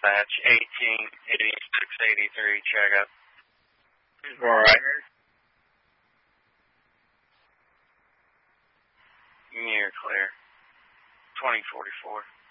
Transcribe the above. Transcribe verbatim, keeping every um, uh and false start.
dispatch, eighteen eighty-six eighty-three, check up. All right. You're clear. twenty forty-four.